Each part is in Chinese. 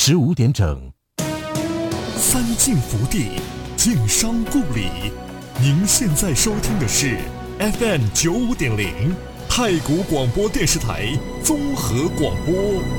15点整。 三晋福地，晋商故里。您现在收听的是 FM95.0太谷广播电视台综合广播。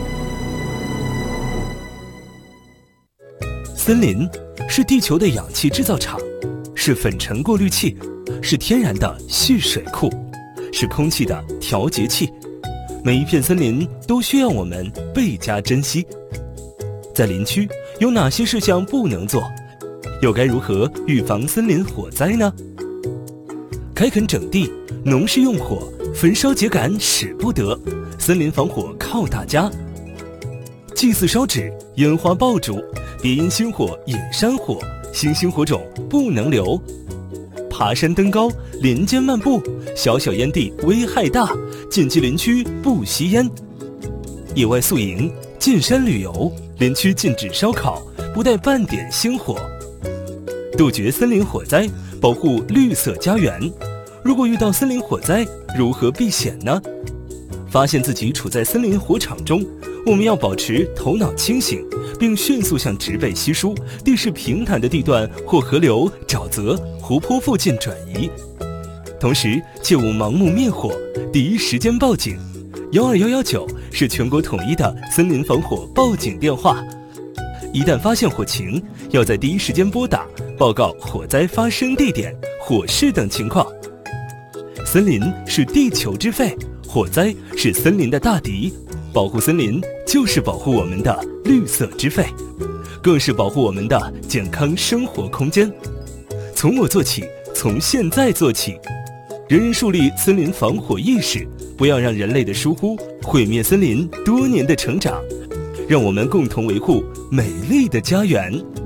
森林是地球的氧气制造厂，是粉尘过滤器，是天然的蓄水库，是空气的调节器。每一片森林都需要我们倍加珍惜。在林区有哪些事项不能做？又该如何预防森林火灾呢？开垦整地，农事用火，焚烧秸秆使不得，森林防火靠大家。祭祀烧纸，烟花爆竹，别因星火引山火，星星火种不能留。爬山登高，林间漫步，小小烟蒂危害大，禁忌林区不吸烟。野外宿营，进山旅游，林区禁止烧烤，不带半点星火。杜绝森林火灾，保护绿色家园。如果遇到森林火灾，如何避险呢？发现自己处在森林火场中，我们要保持头脑清醒，并迅速向植被稀疏、地势平坦的地段或河流、沼泽、湖泊附近转移。同时，切勿盲目灭火，第一时间报警。12119是全国统一的森林防火报警电话。一旦发现火情，要在第一时间拨打，报告火灾发生地点、火势等情况。森林是地球之肺，火灾是森林的大敌。保护森林就是保护我们的绿色之肺，更是保护我们的健康生活空间。从我做起，从现在做起，人人树立森林防火意识，不要让人类的疏忽毁灭森林多年的成长。让我们共同维护美丽的家园。